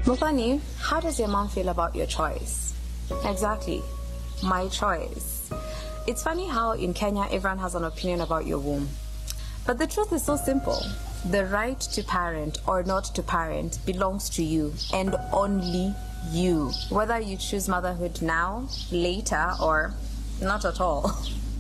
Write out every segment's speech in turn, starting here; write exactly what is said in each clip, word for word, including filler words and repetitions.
Mopani, how does your mom feel about your choice? Exactly, my choice. It's funny how in Kenya everyone has an opinion about your womb. But the truth is so simple. The right to parent or not to parent belongs to you and only you. Whether you choose motherhood now, later, or not at all.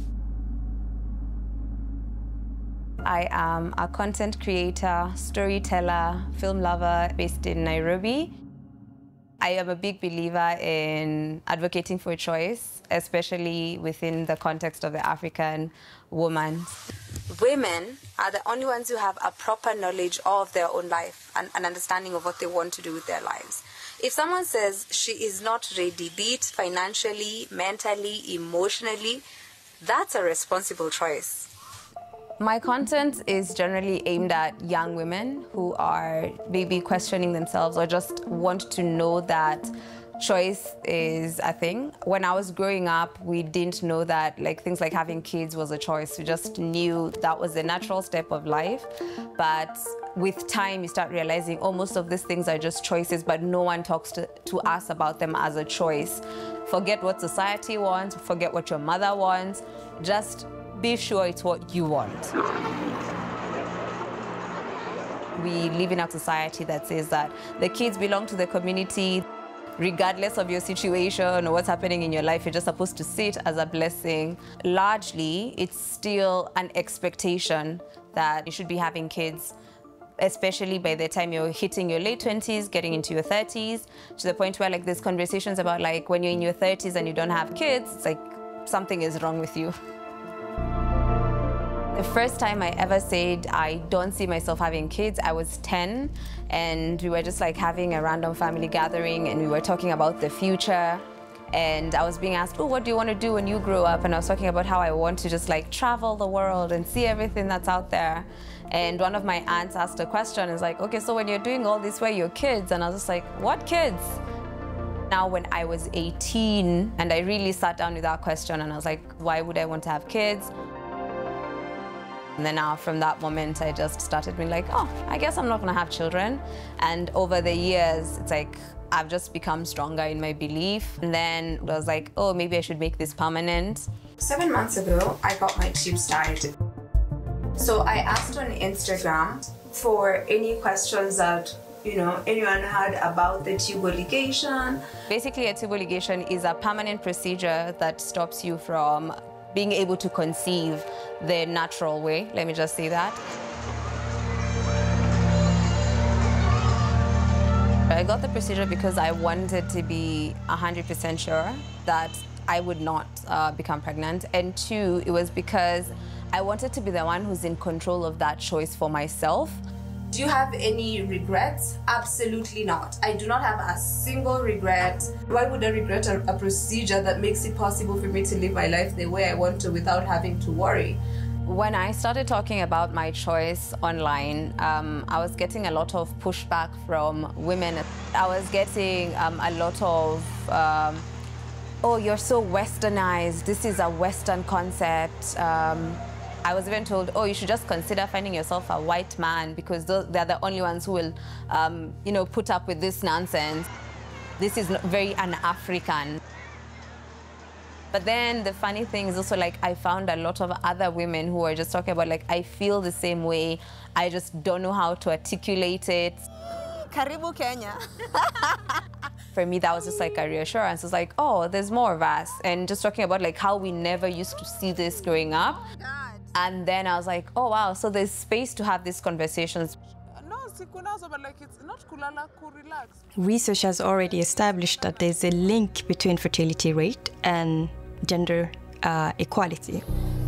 I am a content creator, storyteller, film lover based in Nairobi. I am a big believer in advocating for choice, especially within the context of the African woman. Women are the only ones who have a proper knowledge of their own life and an understanding of what they want to do with their lives. If someone says she is not ready, be it financially, mentally, emotionally, that's a responsible choice. My content is generally aimed at young women who are maybe questioning themselves or just want to know that choice is a thing. When I was growing up, we didn't know that like things like having kids was a choice. We just knew that was a natural step of life. But with time, you start realizing, oh, most of these things are just choices, but no one talks to, to us about them as a choice. Forget what society wants, forget what your mother wants, just be sure it's what you want. We live in a society that says that the kids belong to the community. Regardless of your situation or what's happening in your life, you're just supposed to see it as a blessing. Largely, it's still an expectation that you should be having kids, especially by the time you're hitting your late twenties, getting into your thirties, to the point where like there's conversations about like when you're in your thirties and you don't have kids, it's like something is wrong with you. The first time I ever said I don't see myself having kids, I was ten, and we were just like having a random family gathering and we were talking about the future. And I was being asked, oh, what do you want to do when you grow up? And I was talking about how I want to just like travel the world and see everything that's out there. And one of my aunts asked a question, is like, okay, so when you're doing all this, where are your kids? And I was just like, what kids? Now, when I was eighteen, and I really sat down with that question and I was like, why would I want to have kids? And then now, from that moment, I just started being like, oh, I guess I'm not gonna have children. And over the years, it's like, I've just become stronger in my belief. And then I was like, oh, maybe I should make this permanent. Seven months ago, I got my tubes tied. So I asked on Instagram for any questions that, you know, anyone had about the tubal ligation. Basically, a tubal ligation is a permanent procedure that stops you from being able to conceive the natural way. Let me just say that. I got the procedure because I wanted to be one hundred percent sure that I would not uh, become pregnant. And two, it was because I wanted to be the one who's in control of that choice for myself. Do you have any regrets? Absolutely not. I do not have a single regret. Why would I regret a, a procedure that makes it possible for me to live my life the way I want to without having to worry? When I started talking about my choice online, um, I was getting a lot of pushback from women. I was getting um, a lot of, um, oh, you're so westernized. This is a Western concept. Um, I was even told, oh, you should just consider finding yourself a white man because they're the only ones who will, um, you know, put up with this nonsense. This is very un-African. But then the funny thing is also like I found a lot of other women who are just talking about like, I feel the same way. I just don't know how to articulate it. Karibu Kenya. For me, that was just like a reassurance. It's like, oh, there's more of us. And just talking about like how we never used to see this growing up. God. And then I was like, oh, wow, so there's space to have these conversations. Research has already established that there's a link between fertility rate and gender uh, equality.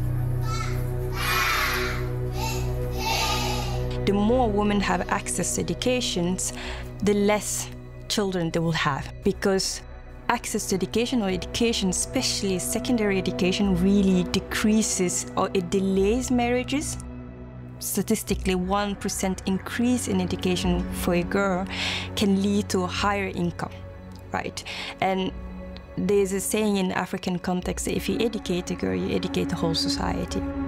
The more women have access to education, the less children they will have, because access to education or education, especially secondary education, really decreases or it delays marriages. Statistically, one percent increase in education for a girl can lead to a higher income, right? And there's a saying in African context that if you educate a girl, you educate the whole society.